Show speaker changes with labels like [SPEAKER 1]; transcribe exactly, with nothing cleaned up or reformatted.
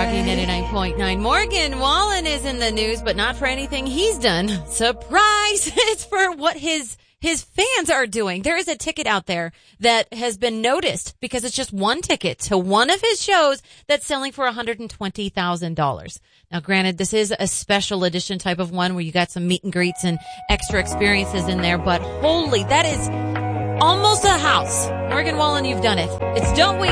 [SPEAKER 1] Rocky ninety-nine point nine. Morgan Wallen is in the news, but not for anything he's done. Surprise! It's for what his his fans are doing. There is a ticket out there that has been noticed because it's just one ticket to one of his shows that's selling for one hundred twenty thousand dollars. Now, granted, this is a special edition type of one where you got some meet and greets and extra experiences in there, but holy, that is almost a house. Morgan Wallen, you've done it. It's Don't We